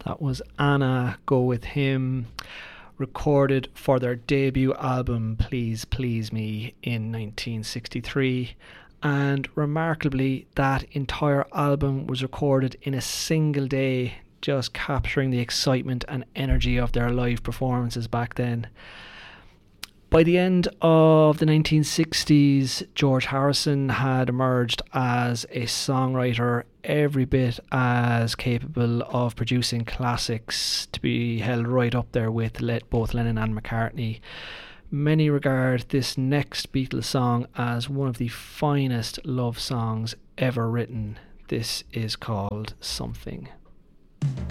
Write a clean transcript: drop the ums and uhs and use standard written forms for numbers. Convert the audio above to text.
That was Anna, Go With Him, recorded for their debut album Please Please Me in 1963. And remarkably, that entire album was recorded in a single day, just capturing the excitement and energy of their live performances back then. By the end of the 1960s, George Harrison had emerged as a songwriter every bit as capable of producing classics, to be held right up there with both Lennon and McCartney. Many regard this next Beatles song as one of the finest love songs ever written. This is called Something.